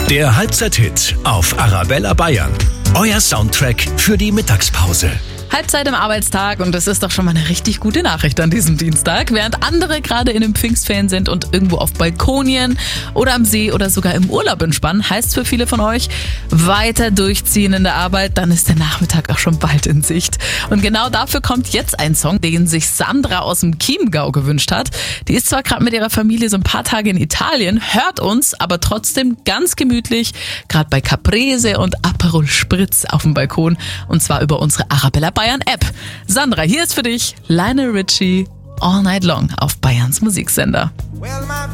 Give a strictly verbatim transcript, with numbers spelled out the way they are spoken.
Der Halbzeit-Hit auf Arabella Bayern. Euer Soundtrack für die Mittagspause. Halbzeit im Arbeitstag und das ist doch schon mal eine richtig gute Nachricht an diesem Dienstag. Während andere gerade in den Pfingstferien sind und irgendwo auf Balkonien oder am See oder sogar im Urlaub entspannen, heißt für viele von euch weiter durchziehen in der Arbeit, dann ist der Nachmittag auch schon bald in Sicht. Und genau dafür kommt jetzt ein Song, den sich Sandra aus dem Chiemgau gewünscht hat. Die ist zwar gerade mit ihrer Familie so ein paar Tage in Italien, hört uns aber trotzdem ganz gemütlich, gerade bei Caprese und Aperol Spritz auf dem Balkon, und zwar über unsere Arabella Bayern App. Sandra, hier ist für dich Lionel Richie All Night Long auf Bayerns Musiksender.